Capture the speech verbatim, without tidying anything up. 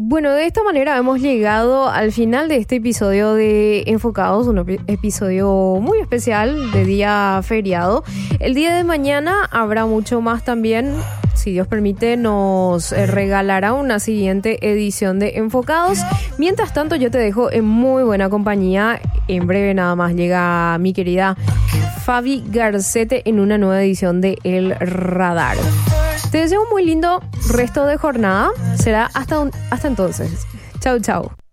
Bueno, de esta manera hemos llegado al final de este episodio de Enfocados, un ep- episodio muy especial de día feriado. El día de mañana habrá mucho más también. Si Dios permite, nos eh, regalará una siguiente edición de Enfocados. Mientras tanto, yo te dejo en muy buena compañía. En breve nada más llega mi querida Fabi Garcete en una nueva edición de El Radar. Te deseo un muy lindo resto de jornada. Será hasta, un, hasta entonces. Chau, chau.